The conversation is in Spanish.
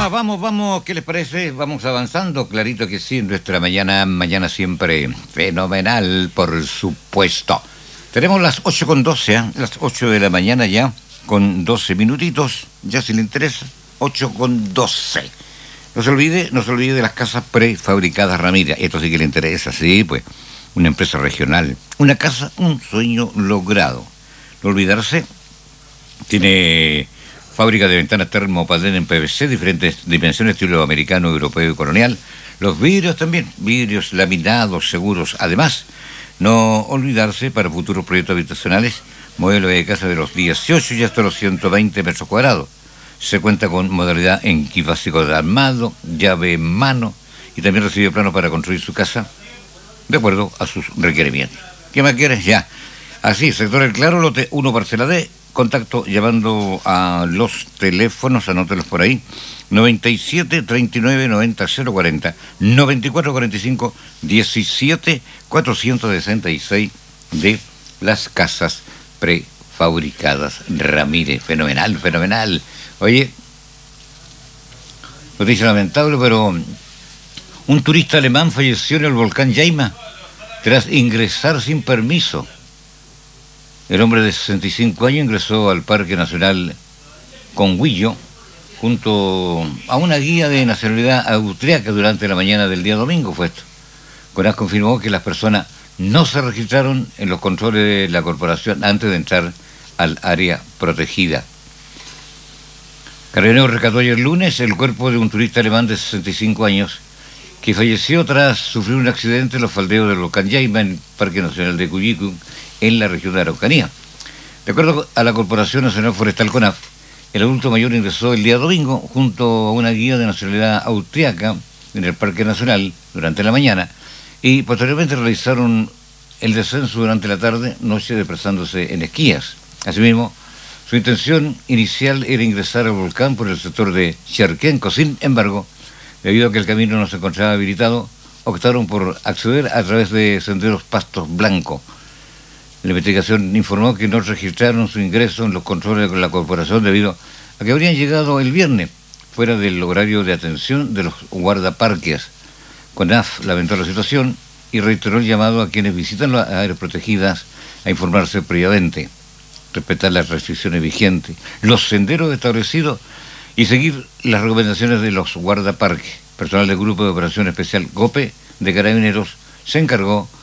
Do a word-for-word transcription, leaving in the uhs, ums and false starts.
vamos, vamos, ¿qué les parece? Vamos avanzando, clarito que sí, nuestra mañana, mañana siempre fenomenal, por supuesto. Tenemos las ocho con doce, ¿eh? Las ocho de la mañana ya, con doce minutitos, ya si le interesa, ocho con doce. No se olvide, no se olvide de las casas prefabricadas Ramírez, esto sí que le interesa, sí, pues, una empresa regional, una casa, un sueño logrado. No olvidarse, tiene fábrica de ventanas termopadén en P V C, diferentes dimensiones, estilo americano, europeo y colonial. Los vidrios también, vidrios laminados, seguros. Además, no olvidarse, para futuros proyectos habitacionales, modelo de casa de los dieciocho y hasta los ciento veinte metros cuadrados. Se cuenta con modalidad en kit básico de armado, llave en mano, y también recibe planos para construir su casa de acuerdo a sus requerimientos. ¿Qué más quieres? Ya. Así, sector El Claro, lote uno, parcela D. Contacto llamando a los teléfonos, anótelos por ahí, noventa y siete, treinta y nueve, noventa, cero cuarenta, noventa y cuatro, cuarenta y cinco, diecisiete, cuatrocientos sesenta y seis de las casas prefabricadas Ramírez. Fenomenal, fenomenal. Oye, noticia lamentable, pero un turista alemán falleció en el volcán Yaima tras ingresar sin permiso. El hombre de sesenta y cinco años ingresó al Parque Nacional Conguillo junto a una guía de nacionalidad austriaca durante la mañana del día domingo, fue esto. CONAF confirmó que las personas no se registraron en los controles de la corporación antes de entrar al área protegida. Carabineros rescató ayer lunes el cuerpo de un turista alemán de sesenta y cinco años que falleció tras sufrir un accidente en los faldeos del volcán Yaima en el Parque Nacional de Cuyicú, en la región de Araucanía. De acuerdo a la Corporación Nacional Forestal CONAF, el adulto mayor ingresó el día domingo junto a una guía de nacionalidad austriaca en el Parque Nacional durante la mañana y posteriormente realizaron el descenso durante la tarde, noche desplazándose en esquías. Asimismo, su intención inicial era ingresar al volcán por el sector de Charquenco. Sin embargo, debido a que el camino no se encontraba habilitado, optaron por acceder a través de senderos pastos blancos. La investigación informó que no registraron su ingreso en los controles de la corporación debido a que habrían llegado el viernes, fuera del horario de atención de los guardaparques. CONAF lamentó la situación y reiteró el llamado a quienes visitan las áreas protegidas a informarse previamente, respetar las restricciones vigentes, los senderos establecidos y seguir las recomendaciones de los guardaparques. Personal del Grupo de Operación Especial GOPE de Carabineros se encargó